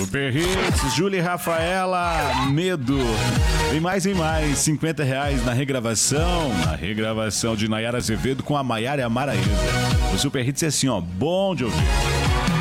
Super Hits, Júlia e Rafaela, Medo. Tem mais, R$50 na regravação de Nayara Azevedo com a Maiara e a Maraísa. O Super Hits é assim, ó, bom de ouvir.